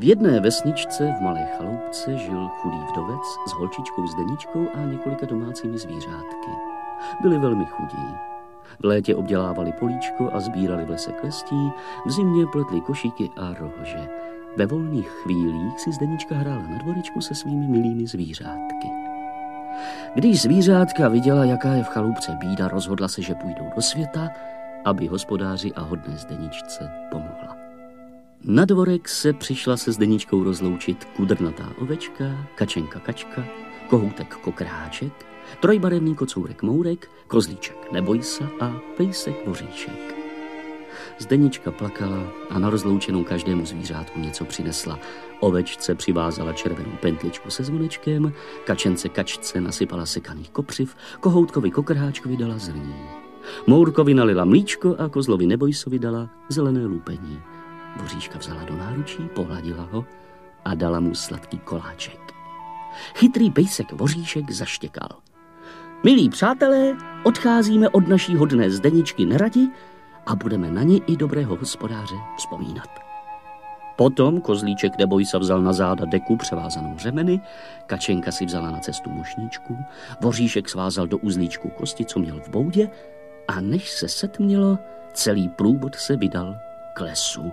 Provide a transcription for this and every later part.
jedné vesničce v malé chaloupce žil chudý vdovec s holčičkou Zdeničkou a několika domácími zvířátky. Byli velmi chudí. V létě obdělávali políčko a sbírali v lese klestí, v zimě pletli košíky a rohože. Ve volných chvílích si Zdenička hrála na dvorečku se svými milými zvířátky. Když zvířátka viděla, jaká je v chaloupce bída, rozhodla se, že půjdou do světa, aby hospodáři a hodné Zdeničce pomohla. Na dvorek se přišla se Zdeničkou rozloučit kudrnatá ovečka, kačenka kačka, kohoutek kokráček, trojbarevný kocourek Mourek, kozlíček Nebojsa a pejsek Voříšek. Zdenička plakala a na rozloučenou každému zvířátku něco přinesla. Ovečce přivázala červenou pentličku se zvonečkem, kačence kačce nasypala sekaných kopřiv, kohoutkovi kokrháčkovi dala zrní. Mourkovi nalila mlíčko a kozlovi Nebojsovi dala zelené lupení. Voříška vzala do náručí, pohladila ho a dala mu sladký koláček. Chytrý pejsek Voříšek zaštěkal. Milí přátelé, odcházíme od naší hodné Zdeničky neradi a budeme na ní i dobrého hospodáře vzpomínat. Potom kozlíček Nebojsa vzal na záda deku převázanou řemeny, kačenka si vzala na cestu mošníčku, Voříšek svázal do uzlíčku kosti, co měl v boudě, a než se setmělo, celý průvod se vydal k lesu.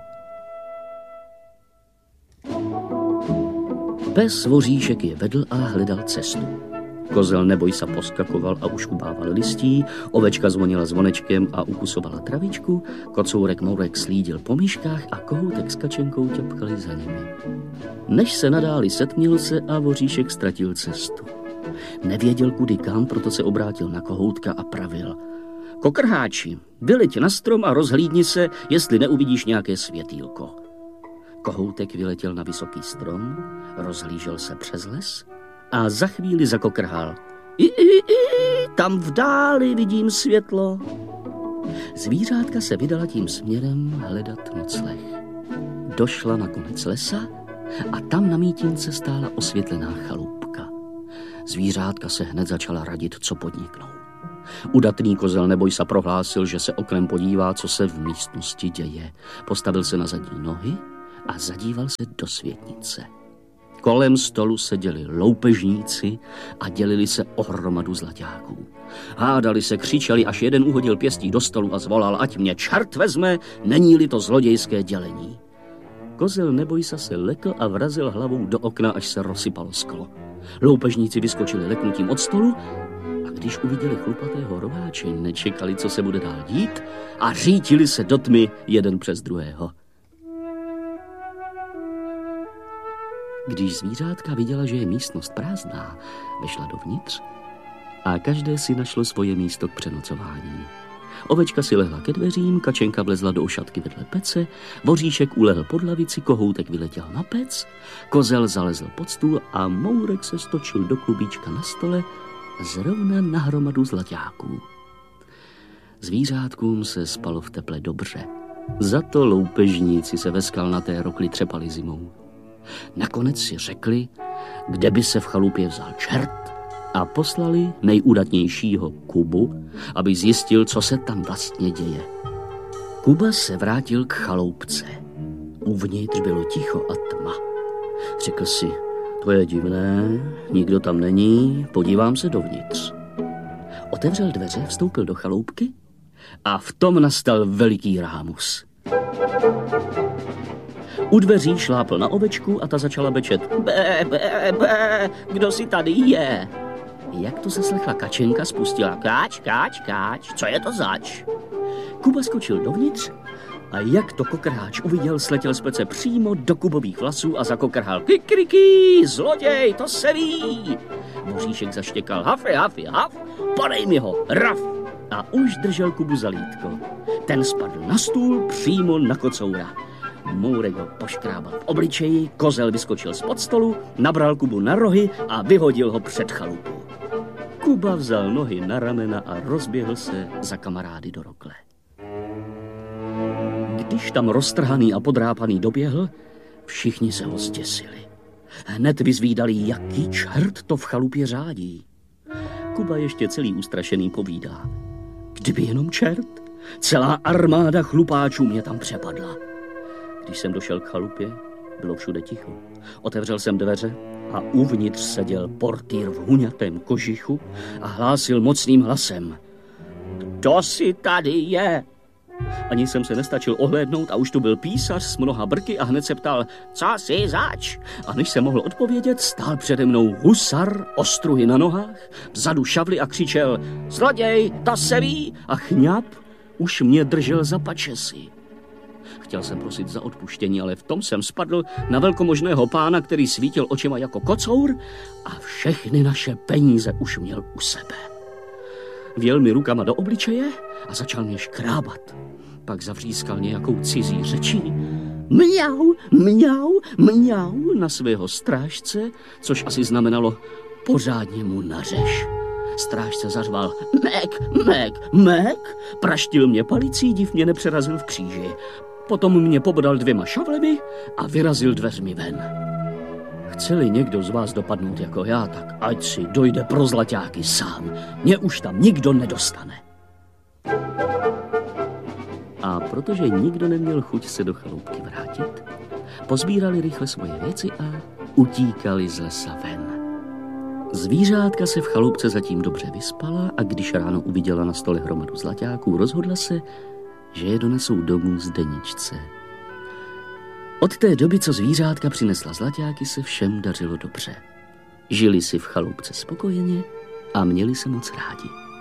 Pes Voříšek je vedl a hledal cestu. Kozel Nebojsa poskakoval a uškubával listí, ovečka zvonila zvonečkem a ukusovala travičku, kocourek Mourek slídil po myškách a kohoutek s kačenkou ťapkali za nimi. Než se nadáli, setměl se a Voříšek ztratil cestu. Nevěděl kudy kam, proto se obrátil na kohoutka a pravil. Kokrháči, vyleď na strom a rozhlídni se, jestli neuvidíš nějaké světýlko. Kohoutek vyletěl na vysoký strom, rozhlížel se přes les a za chvíli zakokrhal. Tam v dáli vidím světlo. Zvířátka se vydala tím směrem hledat nocleh. Došla na konec lesa a tam na mítínce stála osvětlená chalupka. Zvířátka se hned začala radit, co podniknou. Udatný kozel Nebojsa prohlásil, že se oknem podívá, co se v místnosti děje. Postavil se na zadní nohy a zadíval se do světnice. Kolem stolu seděli loupežníci a dělili se o hromadu zlaťáků. Hádali se, křičeli, až jeden uhodil pěstí do stolu a zvolal, ať mě čert vezme, není-li to zlodějské dělení. Kozel Nebojsa se lekl a vrazil hlavou do okna, až se rozsypalo sklo. Loupežníci vyskočili leknutím od stolu a když uviděli chlupatého rováče, nečekali, co se bude dál dít a řítili se do tmy jeden přes druhého. Když zvířátka viděla, že je místnost prázdná, vešla dovnitř a každé si našlo svoje místo k přenocování. Ovečka si lehla ke dveřím, kačenka vlezla do ošatky vedle pece, Voříšek ulehl pod lavici, kohoutek vyletěl na pec, kozel zalezl pod stůl a Mourek se stočil do klubíčka na stole zrovna na hromadu zlaťáků. Zvířátkům se spalo v teple dobře. Za to loupežníci se ve skalnaté rokli třepali zimou. Nakonec si řekli, kde by se v chalupě vzal čert, a poslali nejúdatnějšího Kubu, aby zjistil, co se tam vlastně děje. Kuba se vrátil k chaloupce. Uvnitř bylo ticho a tma. Řekl si, to je divné, nikdo tam není, podívám se dovnitř. Otevřel dveře, vstoupil do chaloupky a v tom nastal veliký rámus. U dveří šlápl na ovečku a ta začala bečet. Bé, bé, bé, kdo si tady je? Jak to zaslechla kačenka, spustila káč, káč, káč, co je to zač? Kuba skočil dovnitř a jak to kokrháč uviděl, sletěl z pece přímo do Kubových vlasů a zakokrhal. Kikriky, zloděj, to se ví. Voříšek zaštěkal. Hafy, hafy, haf, podej mi ho, raf. A už držel Kubu za lítko. Ten spadl na stůl přímo na kocoura. Mourek ho poškrábal v obličeji, kozel vyskočil spod stolu, nabral Kubu na rohy a vyhodil ho před chalupu. Kuba vzal nohy na ramena a rozběhl se za kamarády do rokle. Když tam roztrhaný a podrápaný doběhl, všichni se ho zděsili. Hned vyzvídali, jaký čert to v chalupě řádí. Kuba ještě celý ustrašený povídá. Kdyby jenom čert, celá armáda chlupáčů mě tam přepadla. Když jsem došel k chalupě, Bylo všude ticho. Otevřel jsem dveře a uvnitř seděl portýr v huňatém kožichu a hlásil mocným hlasem. Kdo si tady je? Ani jsem se nestačil ohlédnout a už tu byl písař s mnoha brky a hned se ptal, co si zač? A než jsem mohl odpovědět, stál přede mnou husar, ostruhy na nohách, vzadu šavly a křičel, zloděj, to se ví! A chňap už mě držel za pačesy. Chtěl jsem prosit za odpuštění, ale v tom jsem spadl na velkomožného pána, který svítil očima jako kocour a všechny naše peníze už měl u sebe. Vjel mi rukama do obličeje a začal mě škrábat. Pak zavřískal nějakou cizí řečí. Mňau, mňau, mňau na svého strážce, což asi znamenalo pořádně mu nařeš. Strážce zařval mek, mek, mek, praštil mě palicí, div mě nepřerazil v kříži. Potom mě pobodal 2 šavlemi a vyrazil dveřmi ven. Chce-li někdo z vás dopadnout jako já, tak ať si dojde pro zlaťáky sám. Mě už tam nikdo nedostane. A protože nikdo neměl chuť se do chaloupky vrátit, pozbírali rychle svoje věci a utíkali z lesa ven. Zvířátka se v chaloupce zatím dobře vyspala a když ráno uviděla na stole hromadu zlaťáků, rozhodla se, že je donesou domů Zdeničce. Od té doby, co zvířátka přinesla zlaťáky, se všem dařilo dobře. Žili si v chaloupce spokojeně a měli se moc rádi.